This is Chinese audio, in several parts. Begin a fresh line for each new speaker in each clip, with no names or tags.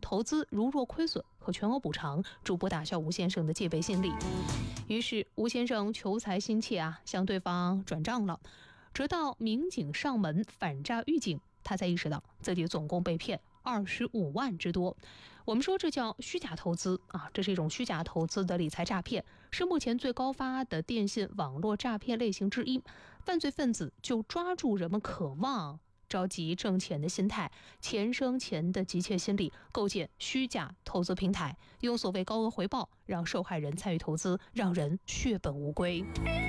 投资如若亏损和全额补偿，逐步打消吴先生的戒备心理。于是吴先生求财心切向对方转账了，直到民警上门反诈预警，他才意识到自己总共被骗25万之多。我们说这叫虚假投资这是一种虚假投资的理财诈骗，是目前最高发的电信网络诈骗类型之一。犯罪分子就抓住人们渴望着急挣钱的心态，钱生钱的急切心理，构建虚假投资平台，用所谓高额回报让受害人参与投资，让人血本无归。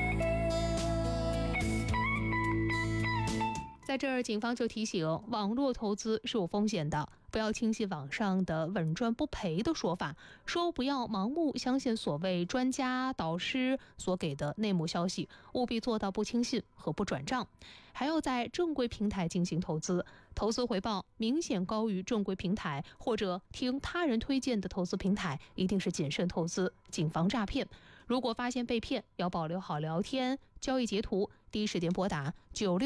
在这儿，警方就提醒，网络投资是有风险的，不要轻信网上的稳赚不赔的说法，说不要盲目相信所谓专家导师所给的内幕消息，务必做到不轻信和不转账，还要在正规平台进行投资，投资回报明显高于正规平台或者听他人推荐的投资平台，一定是谨慎投资，谨防诈骗。如果发现被骗，要保留好聊天交易截图，第一时间拨打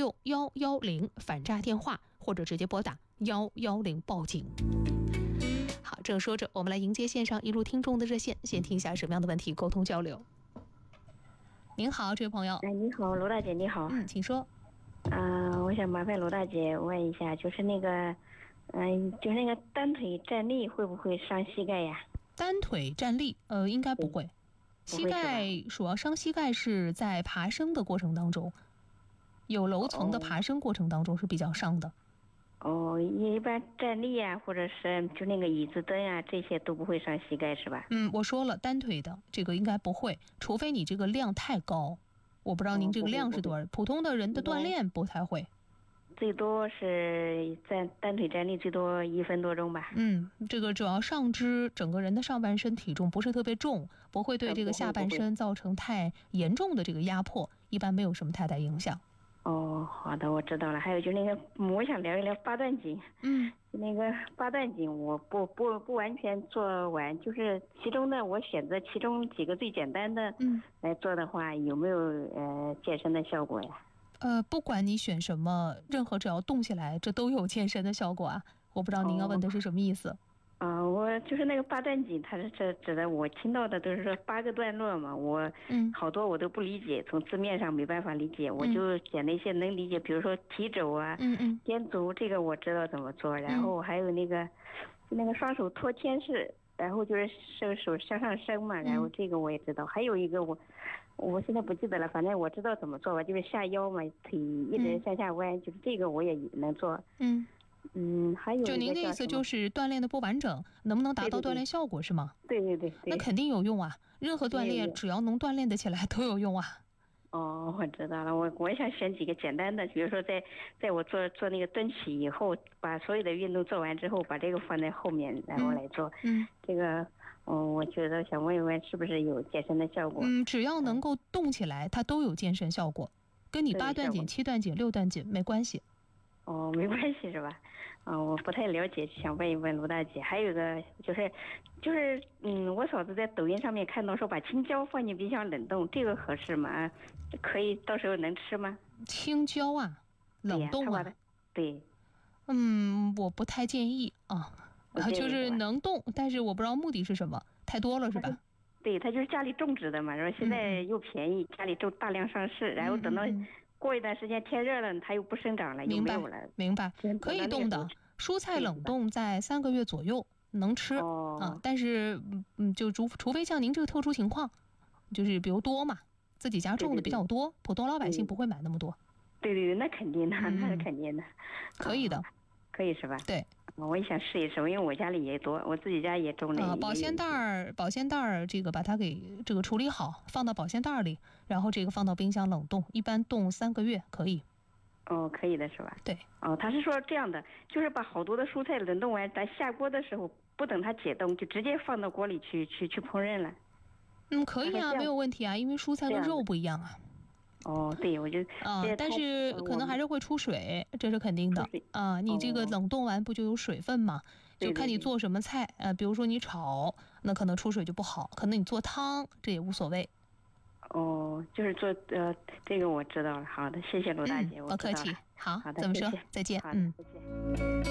96110反诈电话，或者直接拨打110报警。好，正说着，我们来迎接线上一路听众的热线，先听一下什么样的问题沟通交流。您好，这位朋友。
你好，罗大姐，你好。
请说。
我想麻烦罗大姐问一下，就是那个单腿站立会不会伤膝盖呀？
单腿站立，应该不会。膝盖主要伤膝盖是在爬升的过程当中，有楼层的爬升过程当中是比较伤的。
一般站立或者是就那个椅子蹬这些都不会伤膝盖是吧？
我说了，单腿的这个应该不会，除非你这个量太高。我不知道您这个量是多少，普通的人的锻炼不太会。
最多是在单腿站立最多1分多钟吧。
这个主要上肢整个人的上半身体重不是特别重，不会对这个下半身造成太严重的这个压迫，一般没有什么太大影响。
好的，我知道了。还有就那个，我想聊一聊八段锦。那个八段锦我不完全做完，就是其中的我选择其中几个最简单的来做的话，有没有健身的效果呀？
不管你选什么，任何只要动起来，这都有健身的效果啊。我不知道您要问的是什么意思。
我就是那个八段锦，它是指的我听到的都是说8个段落嘛，我好多我都不理解，从字面上没办法理解，我就选了一些能理解，比如说提肘颠足，这个我知道怎么做，然后还有那个双手托天式，然后就是手向上升嘛，然后这个我也知道，还有一个我现在不记得了，反正我知道怎么做吧，就是下腰嘛，腿一直向下弯，就是这个我也能做。还有
就您的意思就是锻炼的不完整，能不能达到锻炼效果是吗？
对，
那肯定有用啊，任何锻炼只要能锻炼得起来都有用啊。
我知道了，我也想选几个简单的，比如说在我做那个蹲起以后，把所有的运动做完之后，把这个放在后面，然后来做。这个我觉得想问一问是不是有健身的效果？
只要能够动起来，它都有健身效果，跟你8段锦、7段锦、6段锦没关系。
没关系是吧？我不太了解，想问一问卢大姐。还有一个就是我嫂子在抖音上面看到说把青椒放进冰箱冷冻，这个合适吗？可以，到时候能吃吗？
青椒冷冻
对。
我不太建议就是能动，但是我不知道目的是什么，太多了是吧？
对，他就是家里种植的嘛，然后现在又便宜，家里种大量上市，然后等到过一段时间天热了，它又不生长了，又没有了。
明白，可以冻的。蔬菜冷冻在3个月左右能吃但是就除非像您这个特殊情况，就是比如多嘛，自己家种的比较多，普通老百姓不会买那么多。
对，那肯定的，那是肯定的。
可以的，
可以是吧？
对。
我也想试一试，因为我家里也多，我自己家也种了。
保鲜袋这个把它给这个处理好，放到保鲜袋里，然后这个放到冰箱冷冻，一般冻3个月可以。
可以的是吧？
对。
他是说这样的，就是把好多的蔬菜冷冻完，咱下锅的时候不等它解冻，就直接放到锅里去烹饪了。
可以没有问题因为蔬菜跟肉不一样
对，我就
但是可能还是会出水，这是肯定的你这个冷冻完不就有水分吗？就看你做什么菜比如说你炒，那可能出水就不好，可能你做汤这也无所谓。
就是做这个我知道了。好的，谢谢罗大姐。
不客气。好，
好的，
怎么说？再见。
再见。